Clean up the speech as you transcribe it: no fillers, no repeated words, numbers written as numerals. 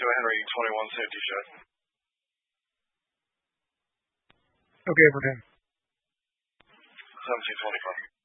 Kilo Henry 21 safety check. Okay, for him. 1725.